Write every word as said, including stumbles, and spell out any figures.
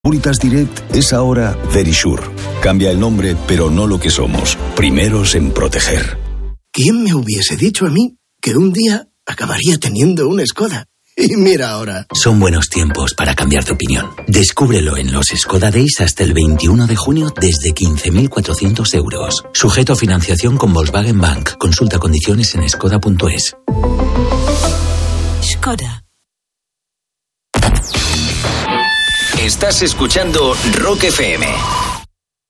Securitas Direct es ahora Verisure. Cambia el nombre, pero no lo que somos. Primeros en proteger. ¿Quién me hubiese dicho a mí que un día acabaría teniendo una Skoda? Y mira ahora. Son buenos tiempos para cambiar de opinión. Descúbrelo en los Skoda Days hasta el veintiuno de junio desde quince mil cuatrocientos euros. Sujeto a financiación con Volkswagen Bank. Consulta condiciones en skoda punto es. Skoda. Estás escuchando Rock F M.